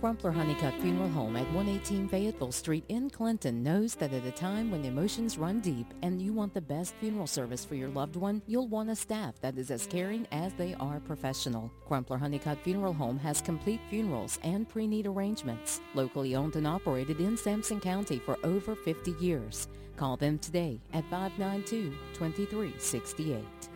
Crumpler Honeycutt Funeral Home at 118 Fayetteville Street in Clinton knows that at a time when emotions run deep and you want the best funeral service for your loved one, you'll want a staff that is as caring as they are professional. Crumpler Honeycutt Funeral Home has complete funerals and pre-need arrangements. Locally owned and operated in Sampson County for over 50 years. Call them today at 592-2368.